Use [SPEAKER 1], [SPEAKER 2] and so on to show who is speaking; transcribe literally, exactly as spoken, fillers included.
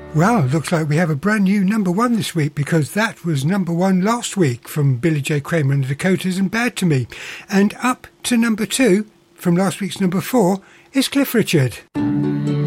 [SPEAKER 1] Well, looks like we have a brand new number one this week, because that was number one last week from Billy J. Kramer and the Dakotas and Bad to Me. And up to number two from last week's number four is Cliff Richard.